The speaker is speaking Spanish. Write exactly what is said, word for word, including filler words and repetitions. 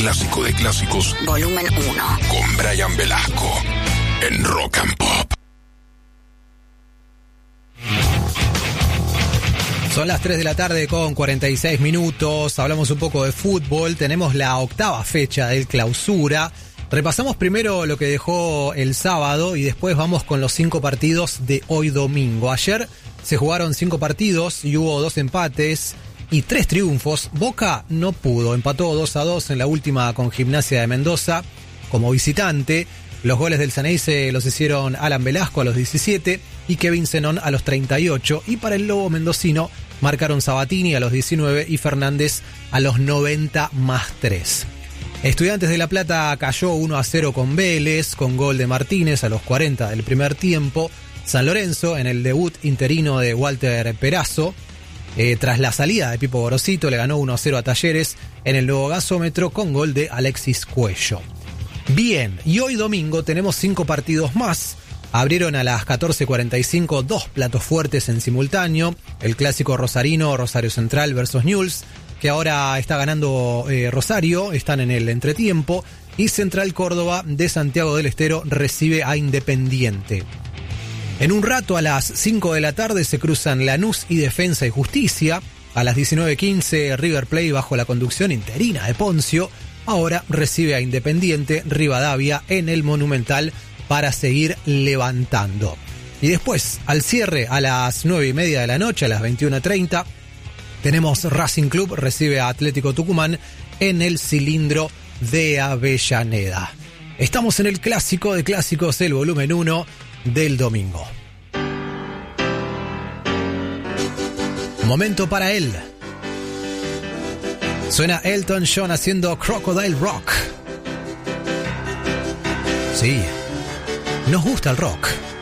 clásico de clásicos, volumen uno, con Brian Velasco en Rock and Pop. Son las tres de la tarde con cuarenta y seis minutos, hablamos un poco de fútbol, tenemos la octava fecha del Clausura. Repasamos primero lo que dejó el sábado y después vamos con los cinco partidos de hoy domingo. Ayer se jugaron cinco partidos y hubo dos empates y tres triunfos. Boca no pudo, empató dos a dos en la última con Gimnasia de Mendoza como visitante. Los goles del Ceneice los hicieron Alan Velasco a los diecisiete y Kevin Zenón a los treinta y ocho. Y para el Lobo mendocino marcaron Sabatini a los diecinueve y Fernández a los noventa más tres. Estudiantes de La Plata cayó uno a cero con Vélez, con gol de Martínez a los cuarenta del primer tiempo. San Lorenzo, en el debut interino de Walter Perazo, eh, tras la salida de Pipo Gorosito, le ganó uno a cero a Talleres en el nuevo gasómetro con gol de Alexis Cuello. Bien, y hoy domingo tenemos cinco partidos más. Abrieron a las catorce cuarenta y cinco dos platos fuertes en simultáneo. El clásico rosarino, Rosario Central versus Newell's, que ahora está ganando eh, Rosario, están en el entretiempo. Y Central Córdoba de Santiago del Estero recibe a Independiente. En un rato, a las cinco de la tarde, se cruzan Lanús y Defensa y Justicia. A las diecinueve quince, River Plate, bajo la conducción interina de Poncio, ahora recibe a Independiente Rivadavia en el Monumental para seguir levantando. Y después, al cierre, a las nueve y media de la noche, a las veintiuna treinta, tenemos Racing Club, recibe a Atlético Tucumán en el Cilindro de Avellaneda. Estamos en el clásico de clásicos, el volumen uno del domingo. Momento para él. Suena Elton John haciendo Crocodile Rock. Sí, nos gusta el rock.